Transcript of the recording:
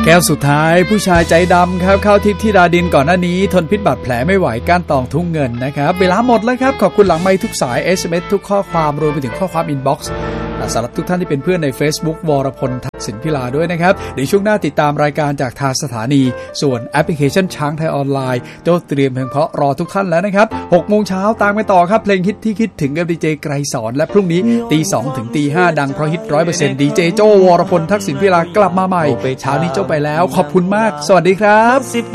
แก้วสุดท้ายผู้ชายใจดำครับเข้าทิพย์ธิดาดินก่อนหน้านี้ทนพิษบาดแผลไม่ไหวก้านตองทุ่งเงินนะครับเวลาหมดแล้วครับขอบคุณหลังไมค์ทุกสาย SMS ทุกข้อความรวมไปถึงข้อความอินบ็อกซ์สำหรับทุกท่านที่เป็นเพื่อนใน Facebook วรพลทักษิณพิลาด้วยนะครับเดี๋ยวช่วงหน้าติดตามรายการจากทางสถานีส่วนแอปพลิเคชันช้างไทยออนไลน์โดยเตรียมเพลงเพราะรอทุกท่านแล้วนะครับ 6 โมงเช้าตามกันต่อครับเพลงฮิตที่คิดถึงกับดีเจไกรสอนและพรุ่งนี้ 2:00 ถึง 5:00 ดังเพราะฮิต 100% ดีเจโจวรพลทักษิณพิลากลับมาใหม่เช้านี้โจไปแล้วขอบคุณมากสวัสดีครับ